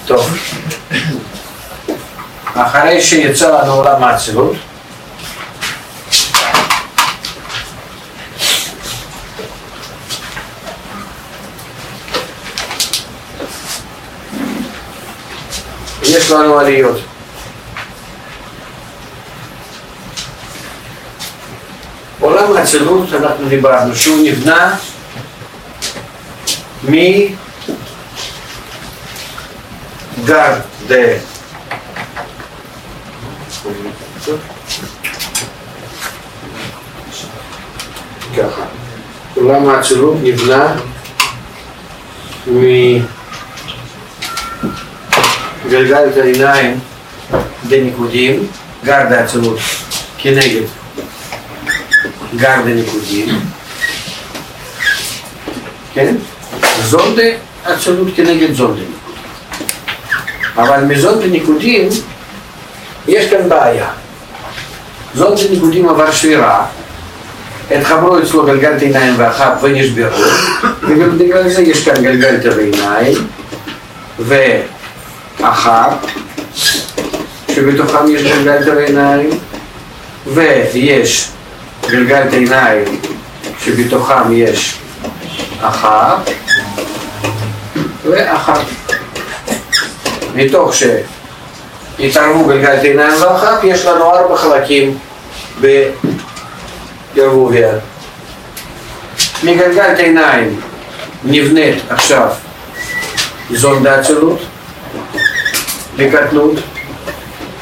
טוב. אחרי שיצא לנו עולם האצילות, יש לנו עליות. עולם האצילות, אנחנו דיברנו שהוא נבנה גר ככה, עולם האצילות נבנה מגלגלת העיניים דניקודים, גר דאצילות כנגד גר דניקודים, כן? זון דאצילות כנגד זון דניקודים. אבל מזון דניקודים יש כאן בעיה. זון דניקודים עבר שבירה, התחברו אצלו גלגלת עיניים ואחת ונשברו, ובגלל זה יש כאן גלגלת העיניים ואחת שבתוכם יש גלגלת העיניים, ויש גלגלת עיניים שבתוכם יש אחת ואחת. מתוך שהתערבו גלגלת עיניים ואחת, יש לנו 4 חלקים בערבוביה. מגלגלת עיניים נבנית עכשיו זון דאצילות בקטנות,